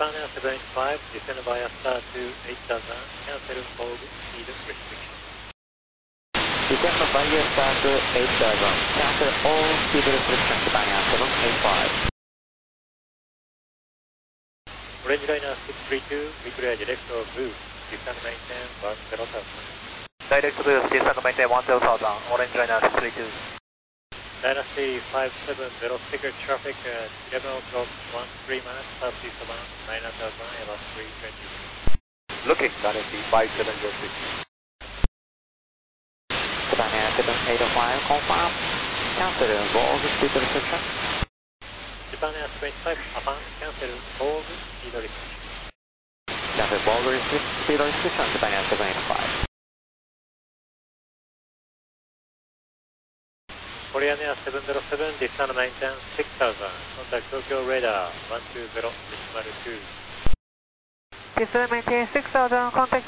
Japan Air 785, descend via star to 8000, cancel all speed restriction. Descend via star to 8000, cancel all speed restriction, Japan Air 785. Orange Liner 632, we clear direct boost, descend maintain 10,000. Direct boost, descend maintain 10,000, Orange Liner 632. Dynasty 570, secret traffic at 11 o'clock, 13 minutes, southeast about 9000, about 320. Looking, Dynasty 5706. Japan Air 785, confirm, cancel all speed restriction. Japan Air 25, upon cancel all speed restriction. Cancel all speed restriction, Japan Air 785. Korean Air 707, descend maintain 6000, contact Tokyo radar 120.2. Descend maintain 6000, contact